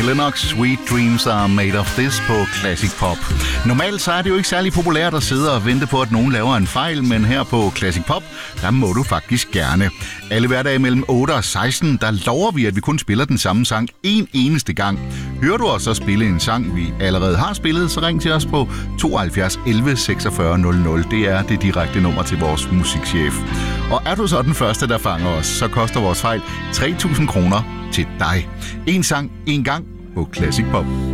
Lennox, Sweet Dreams Are Made of This på Classic Pop. Normalt så er det jo ikke særlig populært at sidde og vente på, at nogen laver en fejl, men her på Classic Pop, der må du faktisk gerne. Alle hverdage mellem 8 og 16, der lover vi, at vi kun spiller den samme sang en eneste gang. Hører du os så spille en sang, vi allerede har spillet, så ring til os på 72 11 46 00. Det er det direkte nummer til vores musikchef. Og er du så den første, der fanger os, så koster vores fejl 3.000 kroner til dig. En sang, en gang på Classic Pop.